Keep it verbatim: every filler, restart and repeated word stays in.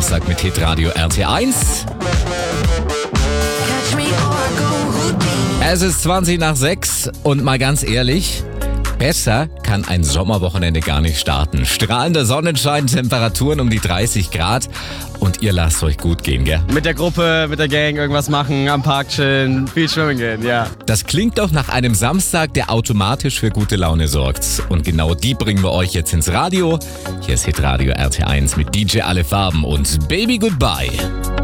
Samstag mit Hitradio R T eins. Es ist zwanzig nach sechs und mal ganz ehrlich, besser kann ein Sommerwochenende gar nicht starten. Strahlender Sonnenschein, Temperaturen um die dreißig Grad und ihr lasst euch gut gehen, gell? Mit der Gruppe, mit der Gang irgendwas machen, am Park chillen, viel schwimmen gehen, ja. Das klingt doch nach einem Samstag, der automatisch für gute Laune sorgt. Und genau die bringen wir euch jetzt ins Radio. Hier ist Hitradio R T eins mit D J Alle Farben und Baby Goodbye.